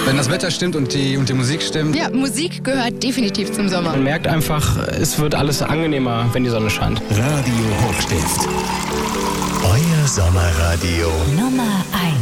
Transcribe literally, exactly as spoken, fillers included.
Wenn das Wetter stimmt und die, und die Musik stimmt. Ja, Musik gehört definitiv zum Sommer. Man merkt einfach, es wird alles angenehmer, wenn die Sonne scheint. Radio Hochstift. Euer Sommerradio. Nummer